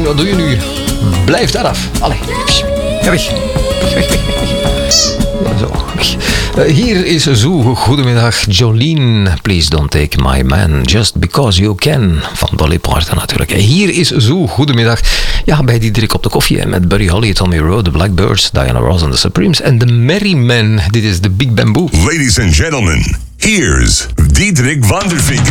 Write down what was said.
Jolien, wat doe je nu? Blijf daar af. Allee, ga weg. Weg. Zo, weg. Hier is Zoe. Goedemiddag, Jolene. Please don't take my man just because you can. Van Dolly Parton natuurlijk. Hier is Zoe. Goedemiddag. Ja, bij die druk op de koffie met Buddy Holly, Tommy Rowe, The Blackbirds, Diana Ross and the Supremes en The Merry Men. Dit is The Big Bamboo. Ladies and gentlemen, here's Diederik van der Vinken.